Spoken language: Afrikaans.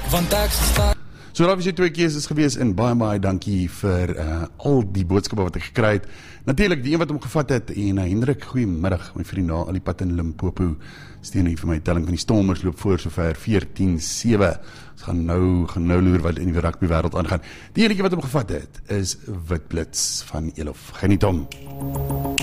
Want ek staan. So daar was jy 2 keuses gewees en baie dankie vir al die boodskappe wat ek gekry het. Natuurlik die een wat hom gevat het en Hendrik, goeiemiddag, my vriend na al die pad in Limpopo. Steun hier vir my telling van die Stormers loop voor sover 14-7. Ons gaan nou loer wat in die rugby wêreld aangaan. Die enetjie wat hom gevat het is Witblits van Elof. Geniet hom.